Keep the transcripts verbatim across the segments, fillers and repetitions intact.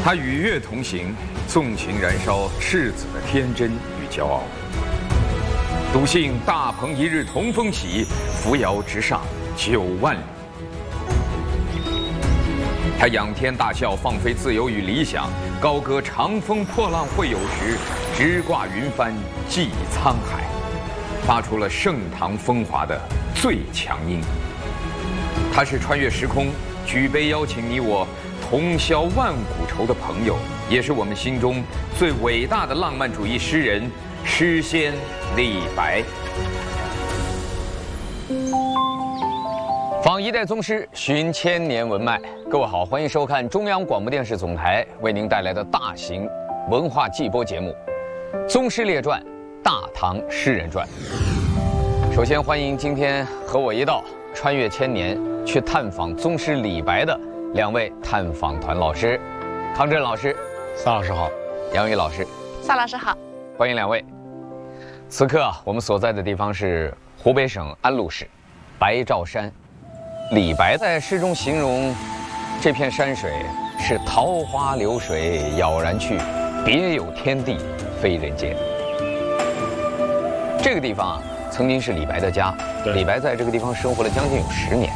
他与月同行，纵情燃烧赤子的天真与骄傲。笃信大鹏一日同风起，扶摇直上九万里。他仰天大笑，放飞自由与理想，高歌长风破浪会有时，直挂云帆济沧海，发出了盛唐风华的最强音。他是穿越时空，举杯邀请你我同销万古愁的朋友，也是我们心中最伟大的浪漫主义诗人，诗仙李白。访一代宗师，寻千年文脉。各位好，欢迎收看中央广播电视总台为您带来的大型文化季播节目《宗师列传·大唐诗人传》。首先欢迎今天和我一道穿越千年去探访宗师李白的两位探访团老师，康震老师， 萨老师好； 杨宇老师， 萨老师好。 欢迎两位。此刻啊，我们所在的地方是湖北省安陆市白兆山。李白在诗中形容这片山水是桃花流水杳然去，别有天地非人间。这个地方啊，曾经是李白的家，李白在这个地方生活了将近有十年。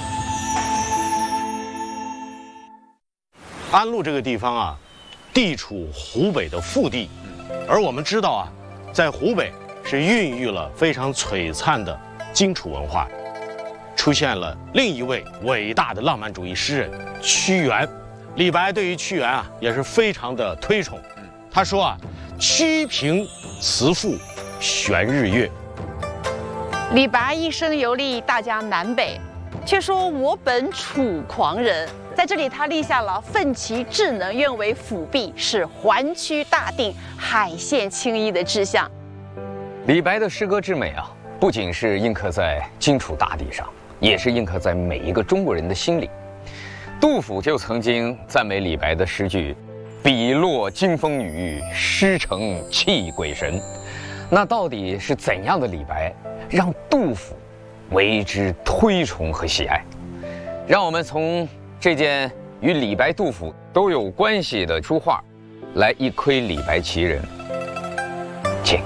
安陆这个地方啊，地处湖北的腹地，而我们知道啊，在湖北是孕育了非常璀璨的荆楚文化。出现了另一位伟大的浪漫主义诗人屈原。李白对于屈原啊也是非常的推崇。他说啊，屈平辞赋悬日月。 李白一生游历大江南北，却说我本楚狂人。在这里，他立下了奋其志能，愿为辅弼，使环曲大定，海线轻衣的志向。 李白的诗歌之美啊，不仅是印刻在荆楚大地上，也是印刻在每一个中国人的心里。杜甫就曾经赞美李白的诗句：“笔落惊风雨，诗成泣鬼神。”那到底是怎样的李白，让杜甫为之推崇和喜爱？让我们从这件与李白、杜甫都有关系的书画，来一窥李白其人。请。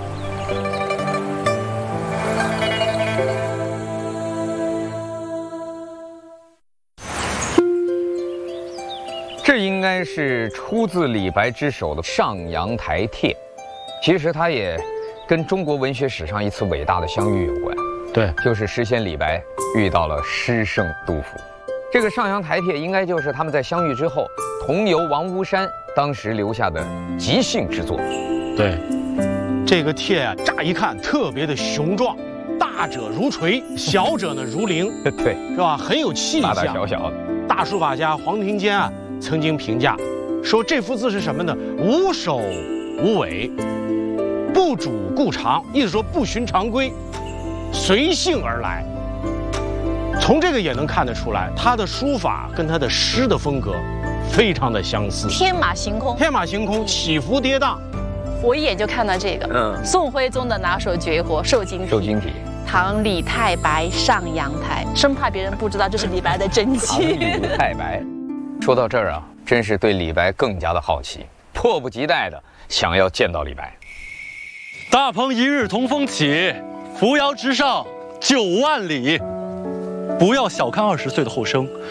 这应该是出自李白之手的《上阳台帖》，其实它也跟中国文学史上一次伟大的相遇有关。 对， 就是诗仙李白遇到了诗圣杜甫。这个《上阳台帖》应该就是他们在相遇之后同游王屋山当时留下的即兴之作。 对，这个帖啊，乍一看特别的雄壮，大者如锤，小者呢如铃， 对， 是吧？很有气象。 大大小小的。 大书法家黄庭坚啊曾经评价说，这幅字是什么呢？无首无尾，不主故常，意思说不循常规，随性而来。从这个也能看得出来，他的书法跟他的诗的风格非常的相似， 天马行空， 天马行空，起伏跌宕。 我一眼就看到这个，嗯，宋徽宗的拿手绝活瘦金体。 瘦金体。 唐李太白上阳台，生怕别人不知道这是李白的真迹。 唐李太白。说到这儿啊，真是对李白更加的好奇，迫不及待的想要见到李白。 大鹏一日同风起，扶摇直上九万里。不要小看二十岁的后生，